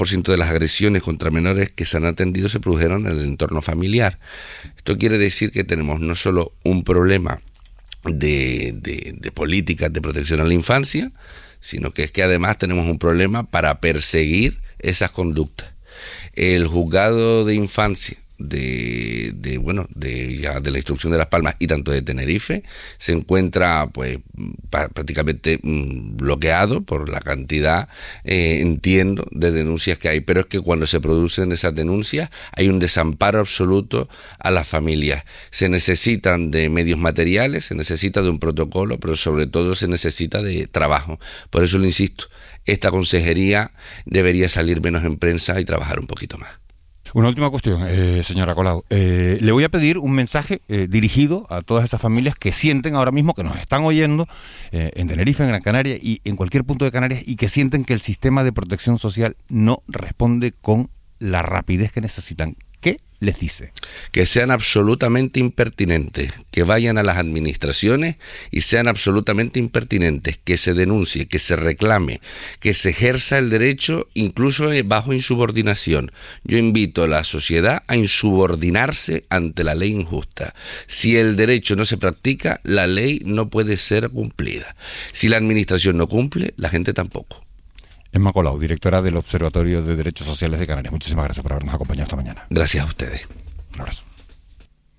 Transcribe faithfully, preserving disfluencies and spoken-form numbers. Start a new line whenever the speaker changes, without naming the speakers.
por ciento de las agresiones contra menores que se han atendido se produjeron en el entorno familiar. Esto quiere decir que tenemos no solo un problema de, de, de políticas de protección a la infancia, sino que es que además tenemos un problema para perseguir esas conductas. El juzgado de infancia de, de bueno de ya de la instrucción de Las Palmas y tanto de Tenerife se encuentra pues prácticamente mmm, bloqueado por la cantidad eh, entiendo de denuncias que hay, pero es que cuando se producen esas denuncias hay un desamparo absoluto a las familias. Se necesitan de medios materiales, se necesita de un protocolo, pero sobre todo se necesita de trabajo. Por eso le insisto, esta consejería debería salir menos en prensa y trabajar un poquito más.
Una última cuestión, eh, señora Colau. Eh, le voy a pedir un mensaje eh, dirigido a todas esas familias que sienten ahora mismo que nos están oyendo eh, en Tenerife, en Gran Canaria y en cualquier punto de Canarias y que sienten que el sistema de protección social no responde con la rapidez que necesitan. ¿Qué les dice?
Que sean absolutamente impertinentes, que vayan a las administraciones y sean absolutamente impertinentes, que se denuncie, que se reclame, que se ejerza el derecho incluso bajo insubordinación. Yo invito a la sociedad a insubordinarse ante la ley injusta. Si el derecho no se practica, la ley no puede ser cumplida. Si la administración no cumple, la gente tampoco.
Emma Colau, directora del Observatorio de Derechos Sociales de Canarias. Muchísimas gracias por habernos acompañado esta mañana.
Gracias a ustedes.
Un abrazo.